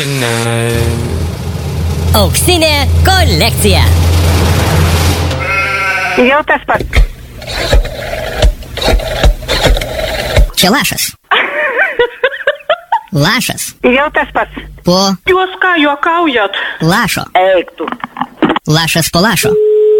Auksinė kolekcija. Jau tas pats. Čia lašas. Lašas. Jau tas pats. Po Jūs ką juokaujat? lašo. Eik tu. Lašas po lašo.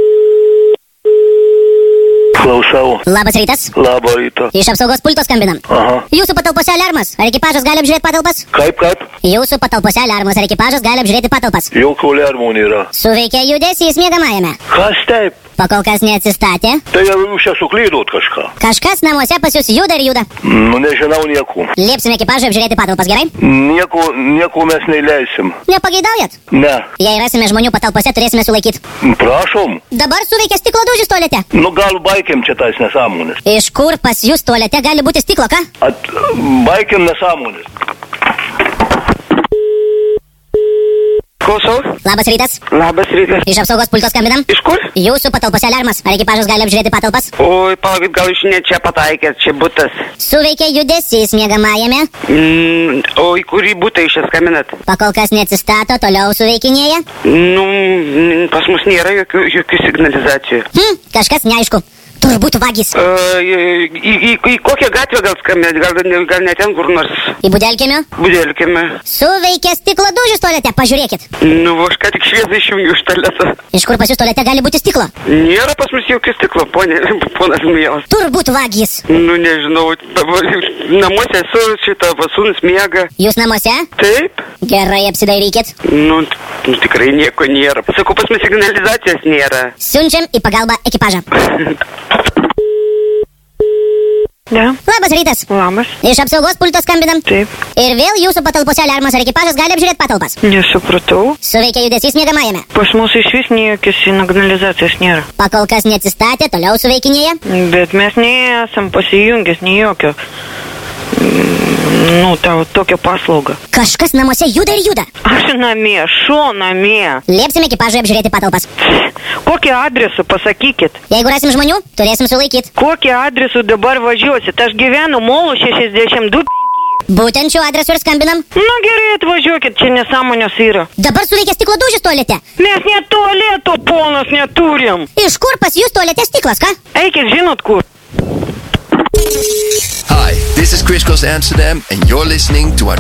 Klausau. Labas rytas. Labą rytą. Iš apsaugos pulto skambinam. Aha. Jūsų patalpose aliarmas. Ar ekipažas gali apžiūrėti patalpas? Kaip? Jūsų patalpose aliarmas. Ar ekipažas gali apžiūrėti patalpas? Jokių lermų nėra. Suveikė judesys miegamajame. Kas taip? Pakol kas neatsistatė. Tai jau jūs čia suklydot kažką. Kažkas namuose pas jūs juda ir juda. Nu, nežinau nieko. Liepsime ekipažui apžiūrėti patalpas, gerai? Nieko mes neįleisim. Nepageidaujat? Ne. Jei rasime žmonių patalpose, turėsime sulaikyti. Prašom. Dabar suveikė stiklo dūžis tualete. Nu, gal baikėm čia tais nesąmonės. Iš kur pas jūs tualete gali būti stiklo, ką? Baikėm nesąmonės. Klausau. Labas rytas. Labas rytas. Iš apsaugos pulto skambinam. Iš kur? Jūsų patalpose aliarmas. Ar ekipažas gali apžiūrėti patalpas? Oi, palaukit, gal iš ne čia pataikėt, čia butas. Suveikė judesys miegamajame. O į kurį butą iš čia skambinat? Pakol kas neatsistato, toliau suveikinėja. Nu, pas mus nėra jokių signalizacijų. Kažkas neaišku. Turbūt vagis. Į kokią gatvę gal skambinat? Gal ne ten kur nors? Į Budelkiemio? Budelkiemio. Suveikė stiklo dūžis tualete, pažiūrėkit. Nu, aš ką tik šviesą išjungiu iš tualeto. Iš kur pas jūs tualete gali būti stiklo? Nėra pas mus jokio stiklo, ponas mielas. Turbūt vagis. Nu, nežinau, namuose esu, šitą vasūnus miega. Jūs namuose? Taip. Gerai apsidairykit. Nu, tikrai nieko nėra. Sakau, pas mus signalizacijos nėra. Siunčiam į pagalbą ekipažą. Ne? Labas rytas. Labas. Iš apsaugos pulto skambinam. Taip. Ir vėl jūsų patalpose aliarmas. Ar ekipažas gali apžiūrėti patalpas? Nesupratau. Suveikė judesys miegamajame. Pas mus iš vis jokios signalizacijos nėra. Pakol kas neatsistatė, toliau suveikinėja. Bet mes nesam pasijungęs nei jokio. Tau tokią paslaugą. Kažkas namuose juda ir juda. Aš namie, namie. Liepsime ekipažui apžiūrėti patalpas. Kokį adresą pasakykit? Jeigu rasim žmonių, turėsim sulaikyti. Kokį adresą dabar važiuosit? Aš gyvenu Molų 62. Būtent šiuo adresu ir skambinam. Nu gerai, atvažiuokit, čia nesąmonės yra. Dabar suveikė stiklo dūžis tualete. Mes net tualeto, ponas, neturim. Iš kur pas jūs tualete stiklas, ką? Eikit, žinot kur. Hi, this is Chris Cross Amsterdam, and you're listening to our